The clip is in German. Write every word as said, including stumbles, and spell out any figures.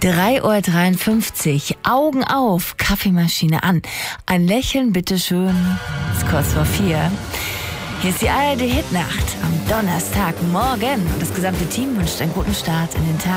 drei Uhr dreiundfünfzig, Augen auf, Kaffeemaschine an. Ein Lächeln, bitteschön. Es ist kurz vor vier. Hier ist die A R D Hitnacht am Donnerstagmorgen. Und das gesamte Team wünscht einen guten Start in den Tag.